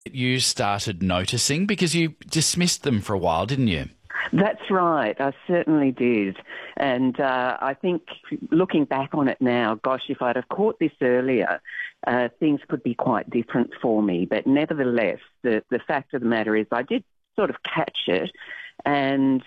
You started noticing because you dismissed them for a while, didn't you? That's right. I certainly did. And I think looking back on it now, gosh, if I'd have caught this earlier, things could be quite different for me. But nevertheless, the fact of the matter is I did sort of catch it, and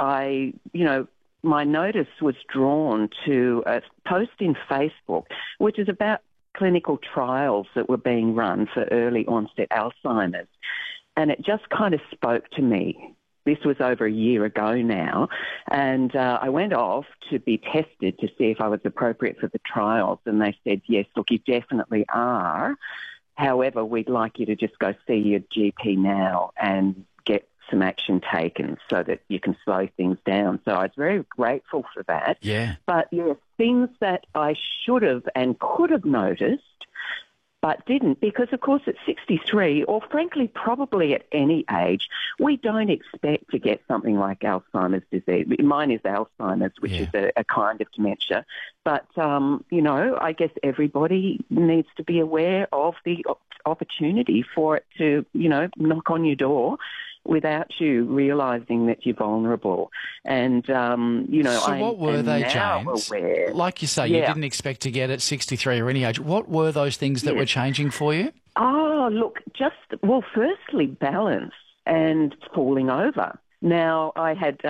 my notice was drawn to a post in Facebook, which is about clinical trials that were being run for early onset Alzheimer's. And it just kind of spoke to me. This was over a year ago now, and I went off to be tested to see if I was appropriate for the trials, and they said, yes, look, you definitely are. However, we'd like you to just go see your GP now and get some action taken so that you can slow things down. So I was very grateful for that. Yeah. But, yes, things that I should have and could have noticed but didn't, because, of course, at 63, or frankly probably at any age, we don't expect to get something like Alzheimer's disease. Mine is Alzheimer's, which is a kind of dementia. But, I guess everybody needs to be aware of the opportunity for it to, knock on your door without you realising that you're vulnerable. And, So what were they, James? Aware. Like you say, you didn't expect to get at 63 or any age. What were those things that were changing for you? Oh, look, firstly, balance and falling over. Now, I had,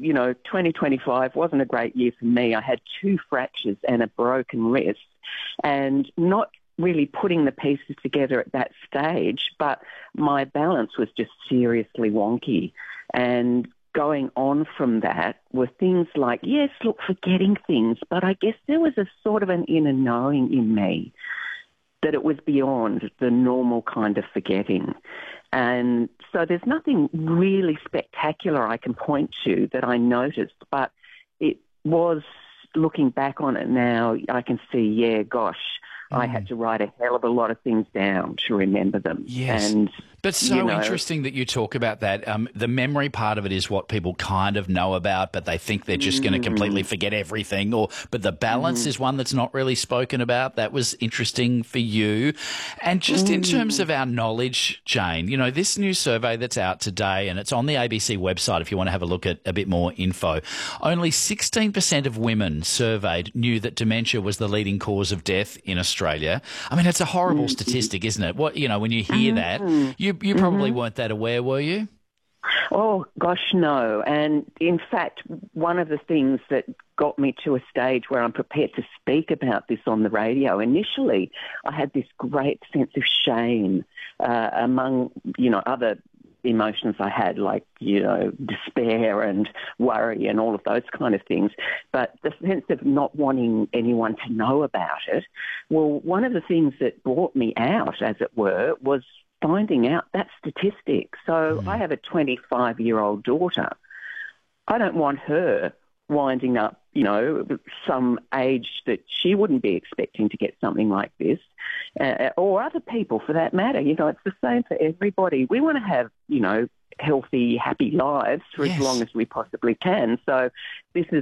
2025 wasn't a great year for me. I had 2 fractures and a broken wrist, and not really putting the pieces together at that stage, but my balance was just seriously wonky. And going on from that were things like, yes, look, forgetting things, but I guess there was a sort of an inner knowing in me that it was beyond the normal kind of forgetting. And so there's nothing really spectacular I can point to that I noticed, but it was, looking back on it now, I can see, I had to write a hell of a lot of things down to remember them. Yes. But so interesting that you talk about that. The memory part of it is what people kind of know about, but they think they're just going to completely forget everything. But the balance is one that's not really spoken about. That was interesting for you. And just in terms of our knowledge, Jane, this new survey that's out today, and it's on the ABC website if you want to have a look at a bit more info, only 16% of women surveyed knew that dementia was the leading cause of death in Australia. I mean, it's a horrible statistic, isn't it? When you hear that, you probably weren't that aware, were you? Oh, gosh, no. And in fact, one of the things that got me to a stage where I'm prepared to speak about this on the radio, initially I had this great sense of shame among, other emotions I had, like, despair and worry and all of those kind of things. But the sense of not wanting anyone to know about it, well, one of the things that brought me out, as it were, was finding out that statistic. So I have a 25-year-old daughter. I don't want her winding up, some age that she wouldn't be expecting to get something like this, or other people for that matter. It's the same for everybody. We want to have, healthy, happy lives for as long as we possibly can. So this is,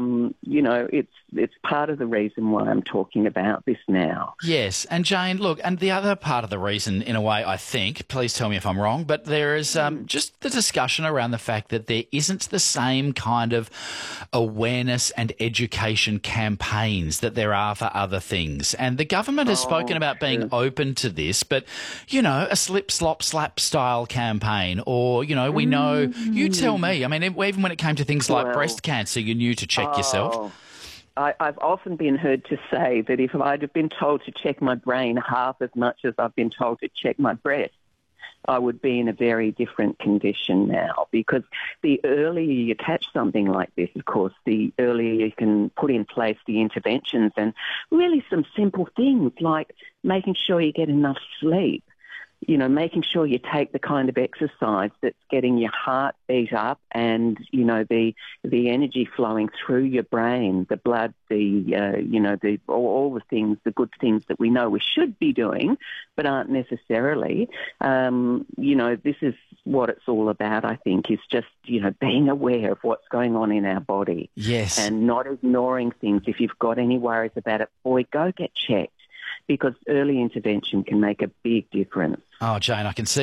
it's part of the reason why I'm talking about this now. Yes. And Jane, look, and the other part of the reason, in a way, I think, please tell me if I'm wrong, but there is just the discussion around the fact that there isn't the same kind of awareness and education campaigns that there are for other things. And the government has spoken about being open to this, but, a slip, slop, slap style campaign, or, we know, you tell me. I mean, even when it came to things like breast cancer, you knew to check yourself. I've often been heard to say that if I'd have been told to check my brain half as much as I've been told to check my breast, I would be in a very different condition now, because the earlier you catch something like this, of course, the earlier you can put in place the interventions, and really some simple things like making sure you get enough sleep, making sure you take the kind of exercise that's getting your heart beat up and, the energy flowing through your brain, the blood, all the things, the good things that we know we should be doing but aren't necessarily. This is what it's all about, I think, is just, being aware of what's going on in our body. Yes. And not ignoring things. If you've got any worries about it, boy, go get checked, because early intervention can make a big difference. Oh, Jane, I can see